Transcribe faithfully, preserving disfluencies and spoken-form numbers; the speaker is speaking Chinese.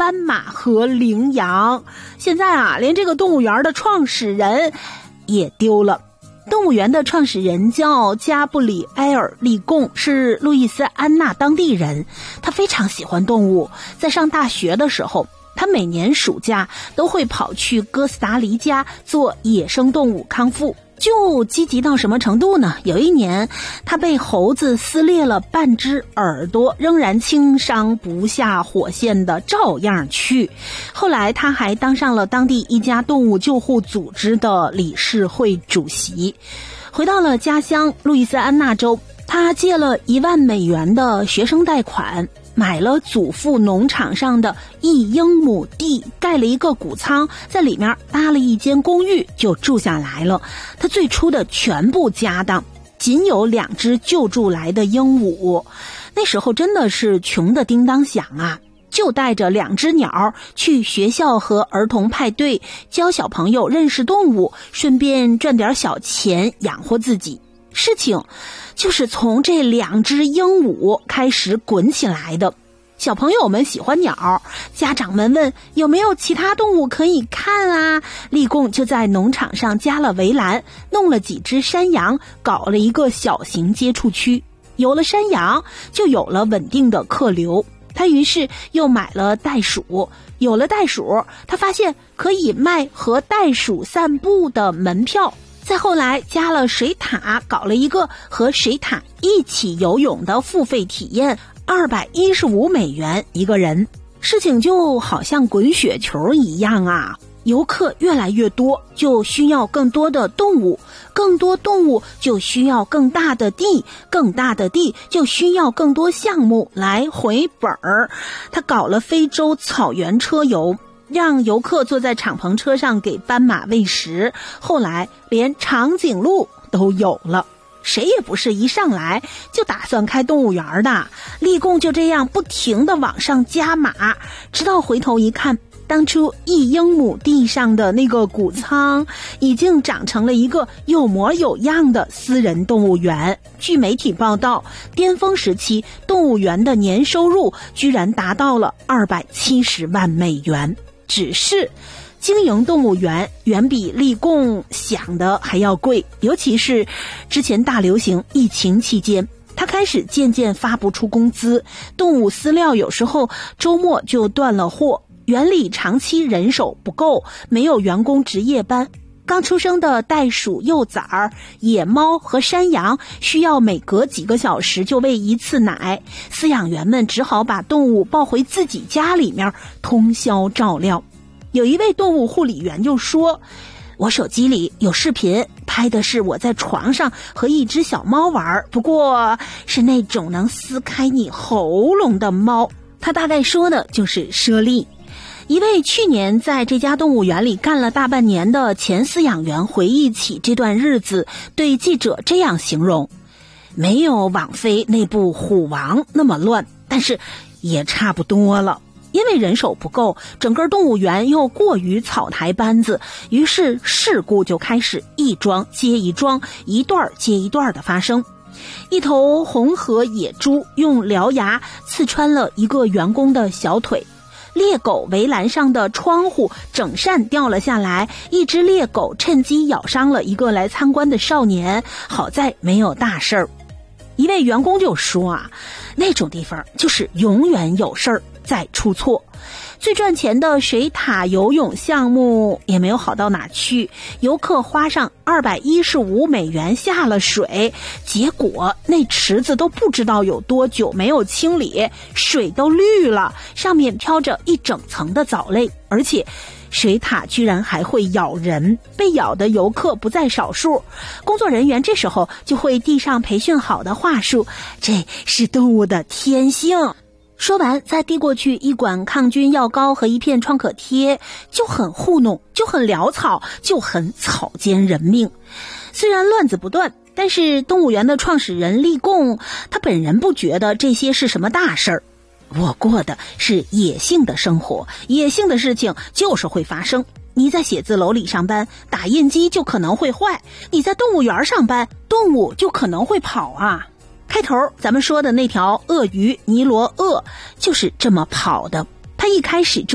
斑马和羚羊。现在啊，连这个动物园的创始人也丢了。动物园的创始人叫加布里埃尔·利贡，是路易斯安那当地人。他非常喜欢动物，在上大学的时候，他每年暑假都会跑去哥斯达黎加做野生动物康复。就积极到什么程度呢？有一年他被猴子撕裂了半只耳朵，仍然轻伤不下火线的照样去。后来他还当上了当地一家动物救护组织的理事会主席。回到了家乡路易斯安那州，他借了一万美元的学生贷款，买了祖父农场上的一英亩地，盖了一个谷仓，在里面搭了一间公寓，就住下来了。他最初的全部家当仅有两只救助来的鹦鹉，那时候真的是穷得叮当响啊，就带着两只鸟去学校和儿童派对，教小朋友认识动物，顺便赚点小钱养活自己。事情就是从这两只鹦鹉开始滚起来的。小朋友们喜欢鸟，家长们问有没有其他动物可以看啊？利贡就在农场上加了围栏，弄了几只山羊，搞了一个小型接触区。有了山羊，就有了稳定的客流。他于是又买了袋鼠，有了袋鼠，他发现可以卖和袋鼠散步的门票。再后来加了水獭，搞了一个和水獭一起游泳的付费体验，二百一十五美元一个人。事情就好像滚雪球一样啊，游客越来越多，就需要更多的动物，更多动物就需要更大的地，更大的地就需要更多项目来回本儿。他搞了非洲草原车游，让游客坐在敞篷车上给斑马喂食，后来连长颈鹿都有了。谁也不是一上来就打算开动物园的，利贡就这样不停地往上加码，直到回头一看，当初一英亩地上的那个谷仓已经长成了一个有模有样的私人动物园。据媒体报道，巅峰时期动物园的年收入居然达到了二百七十万美元。只是经营动物园远比利贡想的还要贵，尤其是之前大流行疫情期间，他开始渐渐发不出工资，动物饲料有时候周末就断了货，园里长期人手不够，没有员工值夜班。刚出生的袋鼠、幼崽儿、野猫和山羊需要每隔几个小时就喂一次奶，饲养员们只好把动物抱回自己家里面通宵照料。有一位动物护理员就说，我手机里有视频，拍的是我在床上和一只小猫玩，不过是那种能撕开你喉咙的猫。他大概说的就是猞猁。一位去年在这家动物园里干了大半年的前饲养员回忆起这段日子，对记者这样形容，没有网飞那部《虎王》那么乱，但是也差不多了。因为人手不够，整个动物园又过于草台班子，于是事故就开始一桩接一桩，一段接一段的发生。一头红河野猪用獠牙刺穿了一个员工的小腿，猎狗围栏上的窗户整扇掉了下来，一只猎狗趁机咬伤了一个来参观的少年，好在没有大事儿。一位员工就说啊，那种地方就是永远有事儿再出错。最赚钱的水獭游泳项目也没有好到哪去，游客花上二百一十五美元下了水，结果那池子都不知道有多久没有清理，水都绿了，上面飘着一整层的藻类，而且水獭居然还会咬人，被咬的游客不在少数。工作人员这时候就会递上培训好的话术，这是动物的天性。说完再递过去一管抗菌药膏和一片创可贴，就很糊弄，就很潦草，就很草菅人命。虽然乱子不断，但是动物园的创始人利贡他本人不觉得这些是什么大事儿。我过的是野性的生活，野性的事情就是会发生。你在写字楼里上班，打印机就可能会坏；你在动物园上班，动物就可能会跑啊。开头咱们说的那条鳄鱼尼罗鳄就是这么跑的。它一开始